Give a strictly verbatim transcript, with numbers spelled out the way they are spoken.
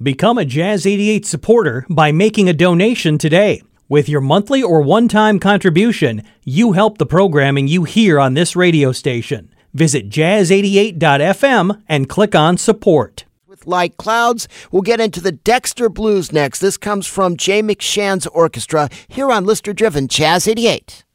Become a Jazz eighty-eight supporter by making a donation today. With your monthly or one-time contribution, you help the programming you hear on this radio station. Visit jazz eighty-eight dot f m and click on support. With light clouds, we'll get into the Dexter Blues next. This comes from Jay McShann's orchestra here on Listener Driven Jazz eighty-eight.